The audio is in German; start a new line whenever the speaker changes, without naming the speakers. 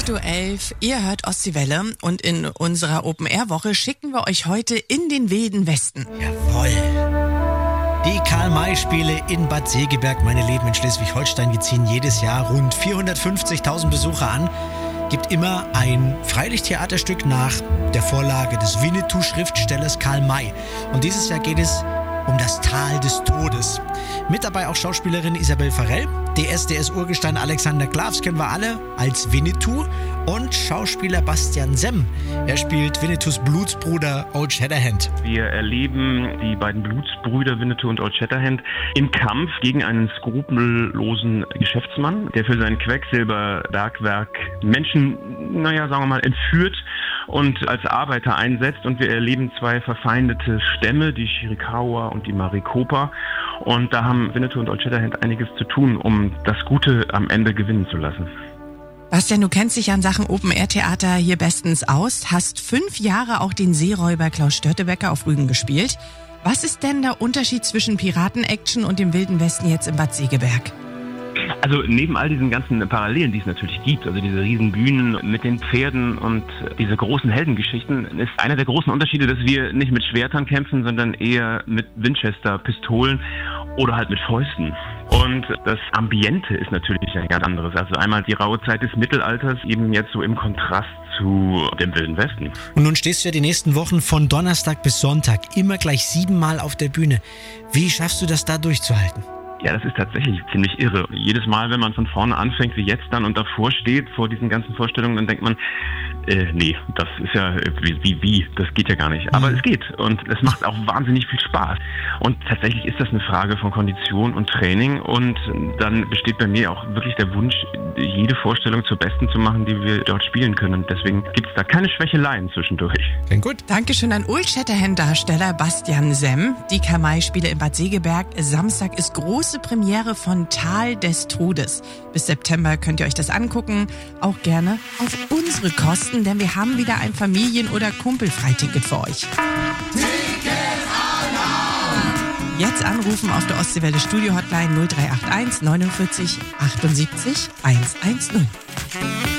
8:11 Uhr, ihr hört Ostseewelle und in unserer Open-Air-Woche schicken wir euch heute in den wilden Westen.
Jawohl. Die Karl-May-Spiele in Bad Segeberg, meine Lieben, in Schleswig-Holstein, die ziehen jedes Jahr rund 450.000 Besucher an. Gibt immer ein Freilichttheaterstück nach der Vorlage des Winnetou-Schriftstellers Karl May. Und dieses Jahr geht es um das Tal des Todes. Mit dabei auch Schauspielerin Isabelle Farrell, DSDS-Urgestein Alexander Klavs kennen wir alle als Winnetou und Schauspieler Bastian Semm. Er spielt Winnetous Blutsbruder Old Shatterhand.
Wir erleben die beiden Blutsbrüder Winnetou und Old Shatterhand im Kampf gegen einen skrupellosen Geschäftsmann, der für sein Quecksilberbergwerk Menschen, sagen wir mal, entführt und als Arbeiter einsetzt. Und wir erleben zwei verfeindete Stämme, die Chiricahua und die Maricopa. Und da haben Winnetou und Old Shatterhand einiges zu tun, um das Gute am Ende gewinnen zu lassen.
Bastian, du kennst dich an Sachen Open-Air-Theater hier bestens aus, hast 5 Jahre auch den Seeräuber Klaus Störtebeker auf Rügen gespielt. Was ist denn der Unterschied zwischen Piraten-Action und dem Wilden Westen jetzt in Bad Segeberg?
Also neben all diesen ganzen Parallelen, die es natürlich gibt, also diese riesen Bühnen mit den Pferden und diese großen Heldengeschichten, ist einer der großen Unterschiede, dass wir nicht mit Schwertern kämpfen, sondern eher mit Winchester-Pistolen oder halt mit Fäusten. Und das Ambiente ist natürlich ein ganz anderes. Also einmal die raue Zeit des Mittelalters, eben jetzt so im Kontrast zu dem Wilden Westen.
Und nun stehst du ja die nächsten Wochen von Donnerstag bis Sonntag immer gleich 7-mal auf der Bühne. Wie schaffst du das da durchzuhalten?
Ja, das ist tatsächlich ziemlich irre. Jedes Mal, wenn man von vorne anfängt, wie jetzt dann, und davor steht, vor diesen ganzen Vorstellungen, dann denkt man, nee, das ist ja, das geht ja gar nicht. Aber es geht und es macht auch wahnsinnig viel Spaß. Und tatsächlich ist das eine Frage von Kondition und Training und dann besteht bei mir auch wirklich der Wunsch, jede Vorstellung zur besten zu machen, die wir dort spielen können. Und deswegen gibt es da keine Schwächeleien zwischendurch.
Klingt gut.
Dankeschön an Old Shatterhand-Darsteller Bastian Semm. Die Karl-May-Spiele in Bad Segeberg. Samstag ist große Premiere von Tal des Todes. Bis September könnt ihr euch das angucken. Auch gerne auf unsere Kosten, denn wir haben wieder ein Familien- oder Kumpelfreiticket für euch. Jetzt anrufen auf der Ostseewelle Studio Hotline 0381 49 78 110.